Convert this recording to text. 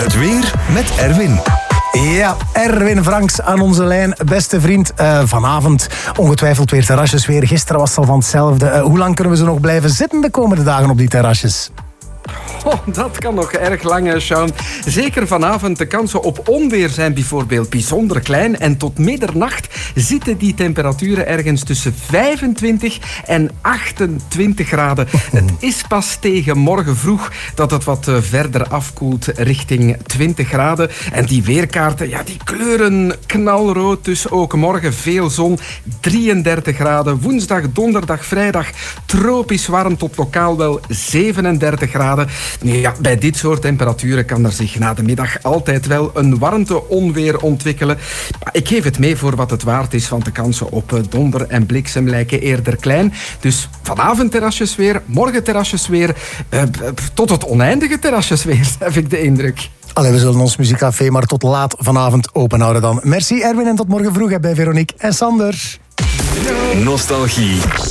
Het weer met Erwin. Ja, Erwin Franks aan onze lijn. Beste vriend, vanavond ongetwijfeld weer terrasjes weer. Gisteren was het al van hetzelfde. Hoe lang kunnen we zo nog blijven zitten de komende dagen op die terrasjes? Oh, dat kan nog erg lang, Sean. Zeker vanavond. De kansen op onweer zijn bijvoorbeeld bijzonder klein. En tot middernacht zitten die temperaturen ergens tussen 25 en 28 graden. Het is pas tegen morgen vroeg dat het wat verder afkoelt richting 20 graden. En die weerkaarten, ja, die kleuren knalrood. Dus ook morgen veel zon, 33 graden. Woensdag, donderdag, vrijdag tropisch warm tot lokaal wel 37 graden. Nu ja, bij dit soort temperaturen kan er zich na de middag altijd wel een warmte-onweer ontwikkelen. Ik geef het mee voor wat het waard is, want de kansen op donder en bliksem lijken eerder klein. Dus vanavond terrasjes weer, morgen terrasjes weer, tot het oneindige terrasjes weer, heb ik de indruk. Allee, we zullen ons muziekcafé maar tot laat vanavond open houden dan. Merci Erwin en tot morgen vroeg bij Veronique en Sander. Nostalgie.